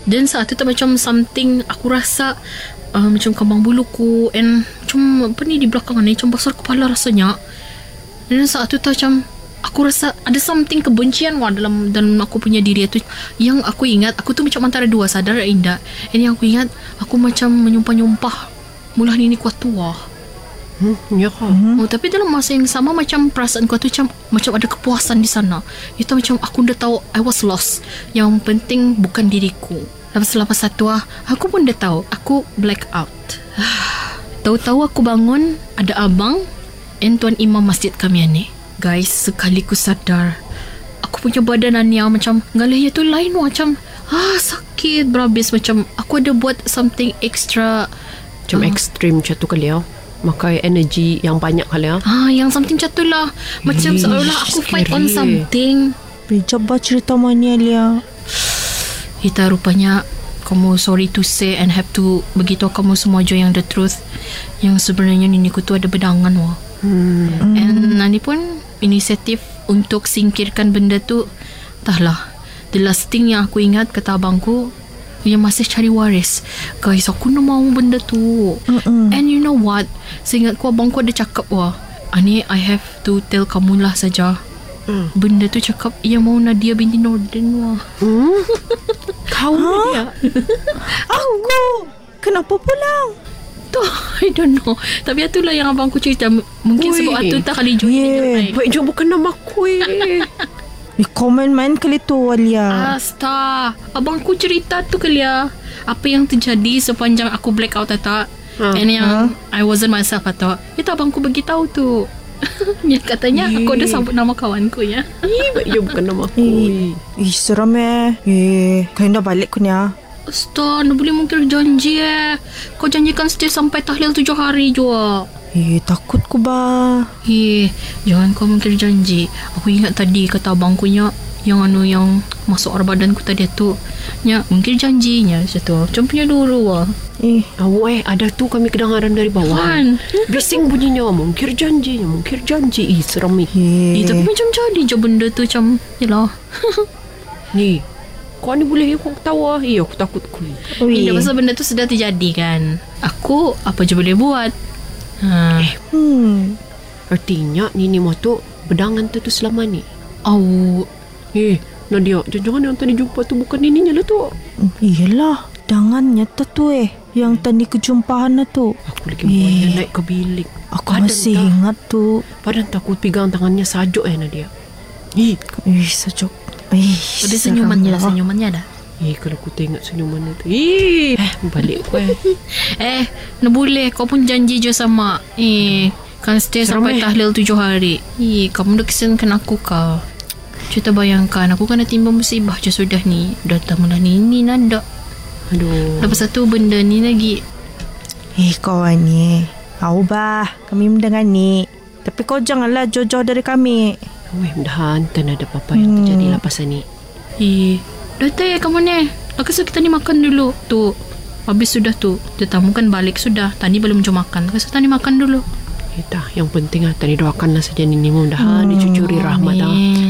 Dan saat tu tak macam something aku rasa macam kembang buluku and macam apa ni di belakang ni macam besar kepala rasanya. Dan saat tu macam aku rasa ada something kebencian dalam aku punya diri tu. Yang aku ingat aku tu macam antara dua, sadar dan tidak. And yang aku ingat aku macam menyumpah-nyumpah mulah ni kuat tua. Ya kah? Tapi dalam masa yang sama macam perasaan ku tu macam ada kepuasan di sana. Itu macam aku dah tahu I was lost. Yang penting bukan diriku. Lepas satu aku pun dah tahu aku black out. Tahu-tahu aku bangun ada abang and tuan imam masjid kami ni. Guys, sekali ku sadar aku punya badan ni macam ngalih tu lain macam sakit berhabis, macam aku ada buat something extra macam ekstrim macam tu kali makai energy yang banyak kali yang something macam tu lah. Macam seolah aku fight on something. Coba cerita mana Lia. Kita rupanya kamu sorry to say and have to beritahu kamu semua je yang the truth. Yang sebenarnya niniku tu ada bedangan and Nani pun inisiatif untuk singkirkan benda tu. Entahlah, the last thing yang aku ingat kata abangku yang masih cari waris. Guys, aku nak mau benda tu. And you know what, seingatku abangku ada cakap Ani, I have to tell kamu lah saja. Benda tu cakap ia mau Nadia binti Norden Kau Nadia? Aku kenapa pulang? Tu I don't know. Tapi itulah yang abangku cerita. Mungkin sebab itu tak kali join. Baik je bukan nama aku komen main kali tu Alia. Asta, abangku cerita tu kali apa yang terjadi sepanjang aku black out tak. And yang I wasn't myself atau itu abangku bagi tahu tu. Yang katanya aku ada sambut nama kawanku ya. Baik je bukan nama aku. Seram kau dah balik ku ni Asta, nak boleh mungkin janji Kau janjikan stay sampai tahlil 7 hari jua. Takut ku ba. Jangan kau mungkin janji. Aku ingat tadi kata abangku yang yang masuk arah badanku tadi tu. Mungkin janjinya macam tu. Macam punya dulu ada tu kami kedengaran dari bawah. Bising bunyinya. Mungkir janji. Seram tapi macam jadi je benda tu macam yalah. Ni kau ni boleh aku tahu aku takut ku. Pasal benda tu sudah terjadi kan. Aku apa je boleh buat. Artinya Nini mau tu bedangan tu selama ni. Nadia, jangan yang tadi jumpa tu bukan Nininya lah tu. Iyalah, dangannya tu yang tadi kejumpaan tu. Aku lagi buatnya naik ke bilik. Aku masih ingat tu. Padahal takut pegang tangannya sajuk Nadia. Sajuk. Ada senyumannya dah. Kalau aku tengok senyuman tu. Balik aku nak boleh kau pun janji je sama. Kan stay sampai tahlil 7 hari. Kamu dah kesankan aku kah? Cuba bayangkan aku kena timbang musibah je sudah ni. Dah tamulah ni nada. Aduh. Lepas satu benda ni lagi. Kawan ni. Tahu bah, kami mendengar ni. Tapi kau janganlah jauh-jauh dari kami. Mudah-mudahan tak ada apa-apa yang terjadi lah pasal ni. Dah tahu kamu ni. Aku suruh kita ni makan dulu. Tu. Habis sudah tu. Tetamu kan balik sudah. Tadi belum jom makan. Aku suruh tadi makan dulu. Yang penting tadi doakanlah saja Nini mudah-mudahan dicucuri rahmat.